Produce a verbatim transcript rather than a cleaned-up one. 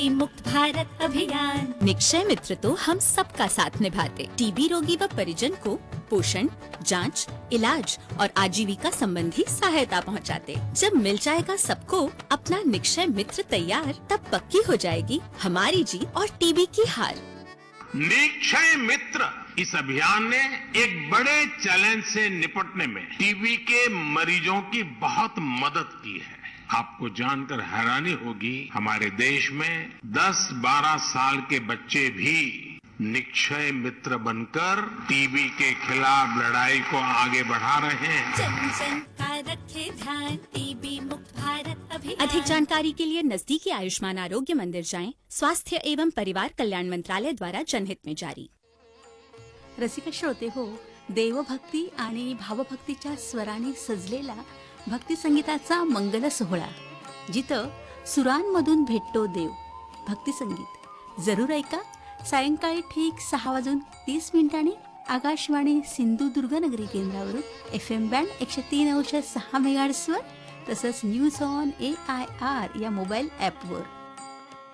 मुक्त भारत अभियान। निक्षय मित्र तो हम सबका साथ निभाते। टीबी रोगी व परिजन को पोषण, जांच, इलाज और आजीविका संबंधी सहायता पहुंचाते। जब मिल जाएगा सबको अपना निक्षय मित्र तैयार, तब पक्की हो जाएगी हमारी जीत और टीबी की हार। निक्षय मित्र इस अभियान ने एक बड़े चैलेंज से निपटने में टीबी के मरीजों की बहुत मदद की है। आपको जानकर हैरानी होगी, हमारे देश में दस बारह साल के बच्चे भी निक्षय मित्र बनकर टीबी के खिलाफ लड़ाई को आगे बढ़ा रहे हैं। जन जन का रखे ध्यान, टीबी मुक्त भारत अभियान। अधिक जानकारी के लिए नजदीकी आयुष्मान आरोग्य मंदिर जाएं। स्वास्थ्य एवं परिवार कल्याण मंत्रालय द्वारा जनहित में जारी। रसिक श्रोते हो, देवभक्ती आणि भावभक्तीच्या स्वराने सजलेला भक्ती संगीताचा मंगल सोहळा, जिथं सुरांमधून भेटतो देव. भक्ती संगीत जरूर ऐका सायंकाळी ठीक सहा वाजून तीस मिनिटांनी आकाशवाणी सिंधुदुर्ग नगरी केंद्रावरून एफ एम बँड एकशे तीन अंश सहा मेगाहर्ट्झवर, तसंच news on A I R या मोबाईल ॲपवर.